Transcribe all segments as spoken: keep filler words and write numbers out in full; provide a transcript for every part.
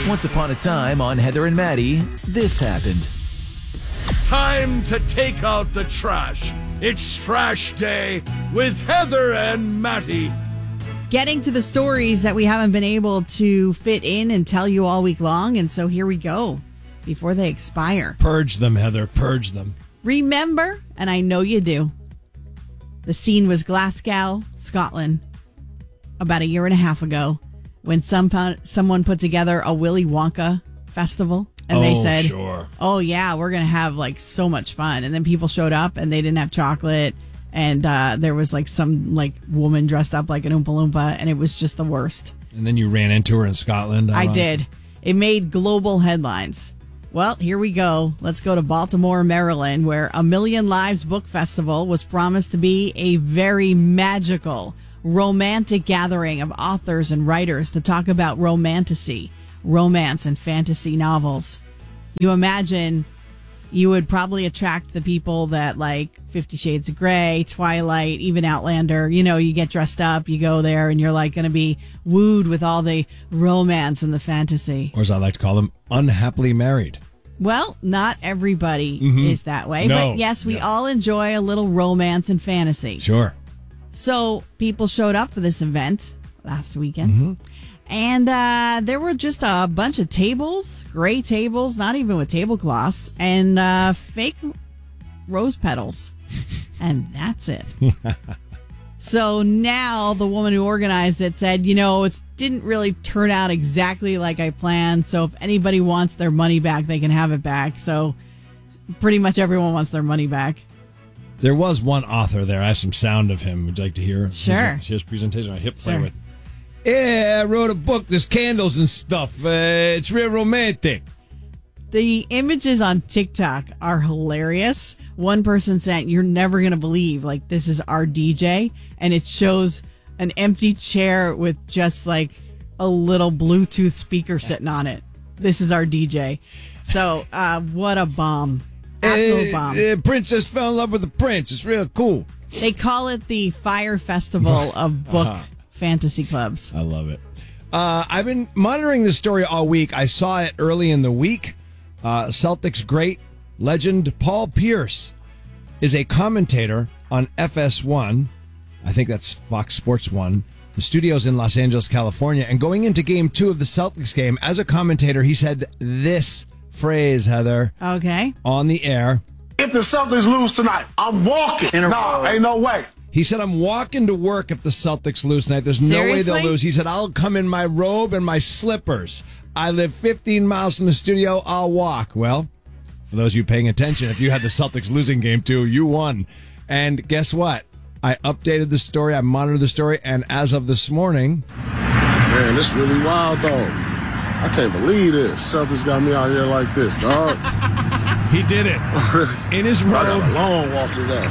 Once upon a time on Heather and Maddie, this happened. Time to take out the trash. It's Trash Day with Heather and Maddie. Getting to the stories that we haven't been able to fit in and tell you all week long. And so here we go before they expire. Purge them, Heather. Purge them. Remember, and I know you do, the scene was Glasgow, Scotland, about a year and a half ago when some someone put together a Willy Wonka festival. And oh, they said, sure. oh, yeah, we're going to have like so much fun. And then people showed up and they didn't have chocolate. And uh, there was like some like woman dressed up like an Oompa Loompa. And it was just the worst. And then you ran into her in Scotland. I, I did. It made global headlines. Well, here we go. Let's go to Baltimore, Maryland, where A Million Lives Book Festival was promised to be a very magical, romantic gathering of authors and writers to talk about romantasy. Romance and fantasy novels. You imagine you would probably attract the people that like Fifty Shades of Grey, Twilight, even Outlander. You know, you get dressed up, you go there, and you're like going to be wooed with all the romance and the fantasy. Or as I like to call them, unhappily married. Well, not everybody mm-hmm. is that way. No. But yes, we yeah. all enjoy a little romance and fantasy. Sure. So people showed up for this event last weekend. Mm-hmm. And uh, there were just a bunch of tables, gray tables, not even with tablecloths, and uh, fake rose petals. And that's it. So now the woman who organized it said, you know, it didn't really turn out exactly like I planned. So if anybody wants their money back, they can have it back. So pretty much everyone wants their money back. There was one author there. I have some sound of him. Would you like to hear sure. his, his presentation? I hit play sure. with. Yeah, I wrote a book. There's candles and stuff. Uh, it's real romantic. The images on TikTok are hilarious. One person sent, you're never going to believe, like, this is our D J. And it shows an empty chair with just, like, a little Bluetooth speaker sitting on it. This is our D J. So, uh, what a bomb. Absolute bomb. Uh, uh, princess fell in love with the prince. It's real cool. They call it the Fire Festival of Book uh-huh. Fantasy Clubs. I love it. Uh, I've been monitoring this story all week. I saw it early in the week. Uh, Celtics great legend Paul Pierce is a commentator on F S one. I think that's Fox Sports one. The studio's in Los Angeles, California. And going into game two of the Celtics game, as a commentator, he said this phrase, Heather. Okay. On the air. If the Celtics lose tonight, I'm walking. No, ain't no way. He said, I'm walking to work if the Celtics lose tonight. There's Seriously? no way they'll lose. He said, I'll come in my robe and my slippers. I live fifteen miles from the studio. I'll walk. Well, for those of you paying attention, if you had the Celtics losing game two, you won. And guess what? I updated the story. I monitored the story. And as of this morning. Man, this really wild, though. I can't believe this. Celtics got me out here like this, dog. He did it. In his robe. I got a long walk today.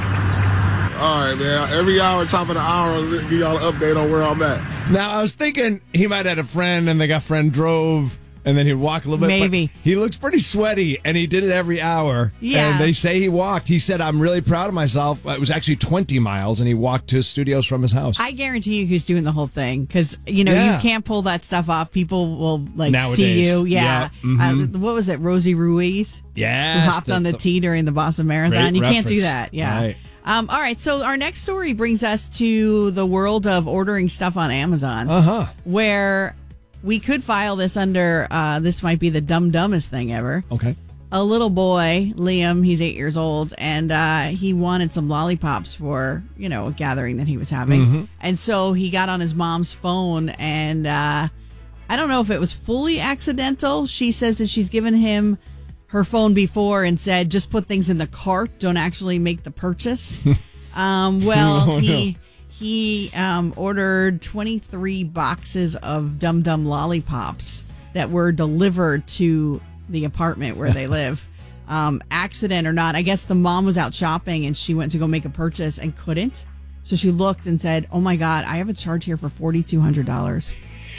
All right, man. Every hour, top of the hour, I'll give y'all an update on where I'm at. Now, I was thinking he might have had a friend, and the guy friend drove, and then he'd walk a little bit. Maybe. But he looks pretty sweaty, and he did it every hour. Yeah. And they say he walked. He said, I'm really proud of myself. It was actually twenty miles, and he walked to studios from his house. I guarantee you he's doing the whole thing, because, you know, Yeah. you can't pull that stuff off. People will, like, Nowadays. see you. Yeah. Yeah. Mm-hmm. Uh, what was it, Rosie Ruiz? Yes, Who hopped the- on the, the- tee during the Boston Marathon. Great You can't do reference. that. Yeah. Right. Um, all right, so our next story brings us to the world of ordering stuff on Amazon, Uh-huh. where we could file this under, uh, this might be the dumb dumbest thing ever. Okay. A little boy, Liam, he's eight years old, and uh, he wanted some lollipops for, you know, a gathering that he was having. Mm-hmm. And so he got on his mom's phone, and uh, I don't know if it was fully accidental. She says that she's given him her phone before and said, just put things in the cart, don't actually make the purchase. um, well, Oh, he no. he um, ordered twenty-three boxes of Dum Dum lollipops that were delivered to the apartment where they live. Um, accident or not, I guess the mom was out shopping and she went to go make a purchase and couldn't. So she looked and said, oh my God, I have a charge here for four thousand two hundred dollars.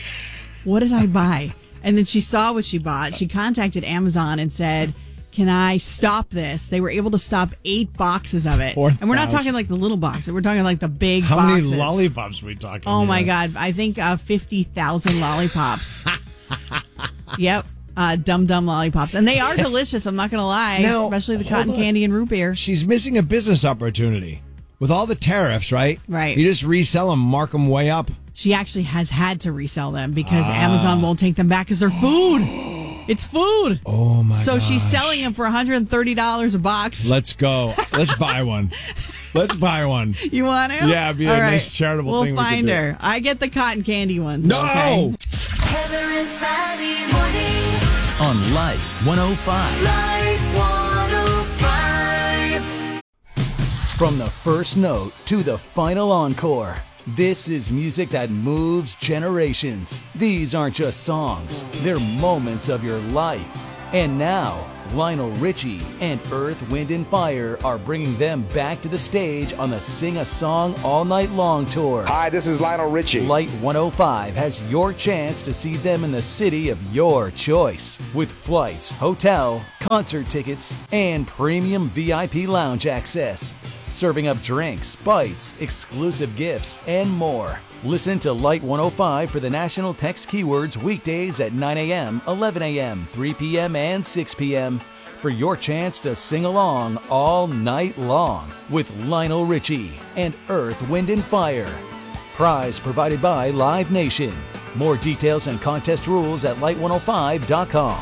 What did I buy? And then she saw what she bought. She contacted Amazon and said, can I stop this? They were able to stop eight boxes of it. four And we're not thousand. talking like the little boxes. We're talking like the big How boxes. many lollipops are we talking Oh, here? my God. I think uh, fifty thousand lollipops. Yep. Uh, Dum Dum lollipops. And they are delicious, I'm not going to lie, Now, especially the hold cotton on. candy and root beer. She's missing a business opportunity. With all the tariffs, right? Right. You just resell them, mark them way up. She actually has had to resell them because Ah. Amazon won't take them back because they're food. It's food. Oh, my So gosh. she's selling them for one hundred thirty dollars a box. Let's go. Let's buy one. Let's buy one. You want to? Yeah, it'd be a All nice charitable we'll thing we could find do. her. I get the cotton candy ones. No! Okay? Heather and Maddie mornings. On Light one oh five. Light one oh five. From the first note to the final encore, this is music that moves generations. These aren't just songs, they're moments of your life. And now, Lionel Richie and Earth, Wind and Fire are bringing them back to the stage on the Sing a Song All Night Long tour. Hi, this is Lionel Richie. Light one oh five has your chance to see them in the city of your choice with flights, hotel, concert tickets, and premium V I P lounge access. Serving up drinks, bites, exclusive gifts, and more. Listen to Light one oh five for the national text keywords weekdays at nine a.m., eleven a.m., three p.m., and six p.m. for your chance to sing along all night long with Lionel Richie and Earth, Wind and Fire. Prize provided by Live Nation. More details and contest rules at light one oh five dot com.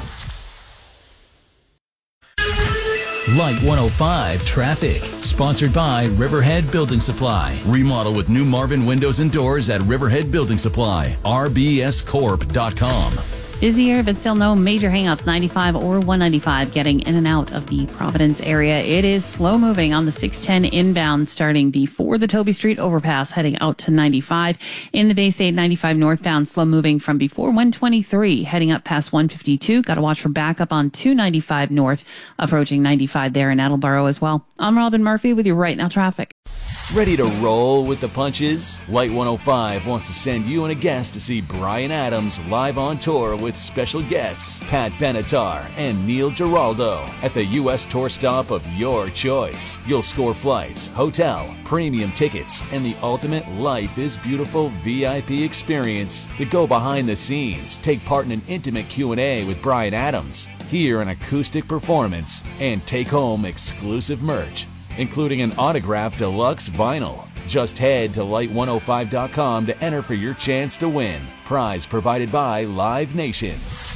Light one oh five Traffic, sponsored by Riverhead Building Supply. Remodel with new Marvin windows and doors at Riverhead Building Supply. R B S corp dot com. Busier, but still no major hangouts. ninety-five or one ninety-five getting in and out of the Providence area. It is slow moving on the six ten inbound starting before the Toby Street overpass heading out to ninety-five. In the Bay State ninety-five northbound, slow moving from before one twenty-three heading up past one fifty-two. Got to watch for backup on two ninety-five north approaching ninety-five there in Attleboro as well. I'm Robin Murphy with your Right Now traffic. Ready to roll with the punches? Light one oh five wants to send you and a guest to see Bryan Adams live on tour with special guests Pat Benatar and Neil Giraldo at the U S tour stop of your choice. You'll score flights, hotel, premium tickets, and the ultimate Life is Beautiful V I P experience to go behind the scenes, take part in an intimate Q and A with Bryan Adams, hear an acoustic performance, and take home exclusive merch, including an autographed deluxe vinyl. Just head to light one oh five dot com to enter for your chance to win. Prize provided by Live Nation.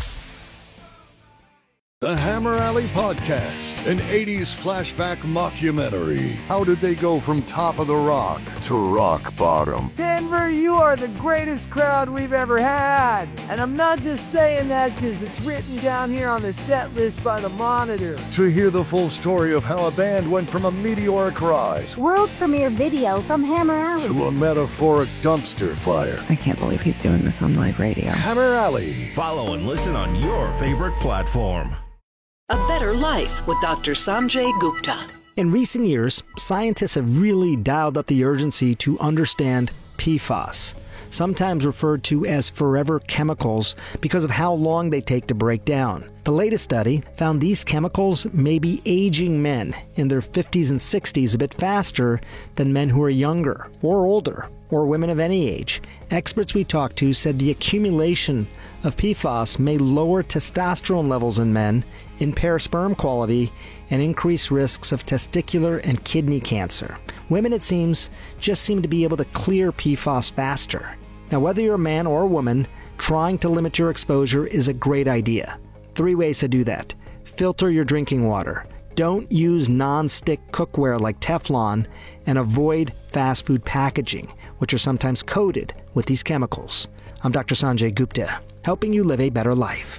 The Hammer Alley Podcast, an eighties flashback mockumentary. How did they go from top of the rock to rock bottom? Denver, you are the greatest crowd we've ever had. And I'm not just saying that because it's written down here on the set list by the Monitor. To hear the full story of how a band went from a meteoric rise World premiere video from Hammer Alley. to a metaphoric dumpster fire. I can't believe he's doing this on live radio. Hammer Alley. Follow and listen on your favorite platform. A Better Life with Doctor Sanjay Gupta. In recent years, scientists have really dialed up the urgency to understand P FAS, sometimes referred to as forever chemicals because of how long they take to break down. The latest study found these chemicals may be aging men in their fifties and sixties a bit faster than men who are younger or older, or women of any age. Experts we talked to said the accumulation of P FAS may lower testosterone levels in men, impair sperm quality, and increase risks of testicular and kidney cancer. Women, it seems, just seem to be able to clear P FAS faster. Now, whether you're a man or a woman, trying to limit your exposure is a great idea. Three ways to do that. Filter your drinking water. Don't use non-stick cookware like Teflon, and avoid fast food packaging, which are sometimes coated with these chemicals. I'm Doctor Sanjay Gupta, helping you live a better life.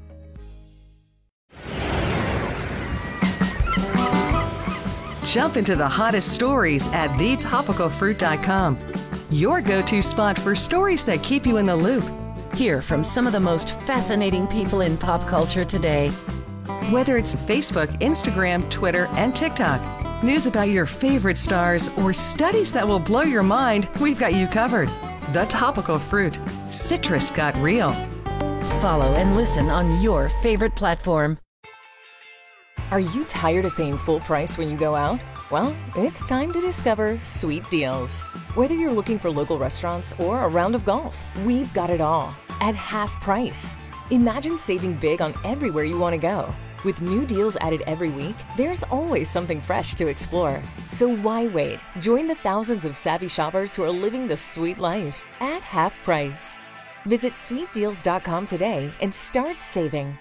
Jump into the hottest stories at the topical fruit dot com. Your go-to spot for stories that keep you in the loop. Hear from some of the most fascinating people in pop culture today. Whether it's Facebook, Instagram, Twitter, and TikTok, news about your favorite stars, or studies that will blow your mind, we've got you covered. The Topical Fruit. Citrus got real. Follow and listen on your favorite platform. Are you tired of paying full price when you go out? Well, it's time to discover Sweet Deals. Whether you're looking for local restaurants or a round of golf, we've got it all at half price. Imagine saving big on everywhere you want to go. With new deals added every week, there's always something fresh to explore. So why wait? Join the thousands of savvy shoppers who are living the sweet life at half price. Visit sweet deals dot com today and start saving.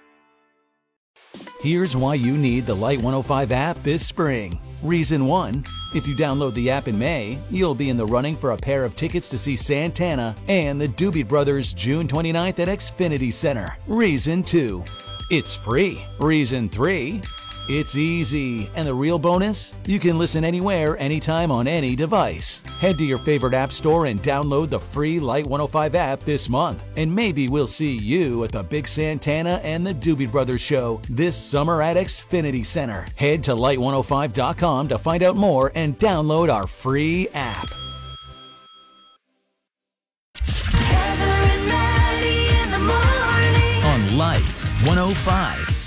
Here's why you need the Light one oh five app this spring. Reason one, if you download the app in May, you'll be in the running for a pair of tickets to see Santana and the Doobie Brothers June twenty-ninth at Xfinity Center. Reason two, it's free. Reason three, it's easy. And the real bonus? You can listen anywhere, anytime on any device. Head to your favorite app store and download the free Light one oh five app this month. And maybe we'll see you at the Big Santana and the Doobie Brothers show this summer at Xfinity Center. Head to light one oh five dot com to find out more and download our free app. Heather and Maddie in the morning. On Light one oh five.